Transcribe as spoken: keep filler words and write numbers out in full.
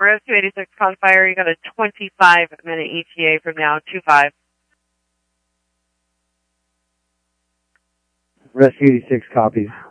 Rescue eighty-six on fire. You got a twenty-five minute E T A from now, two five. Rescue eighty-six copies.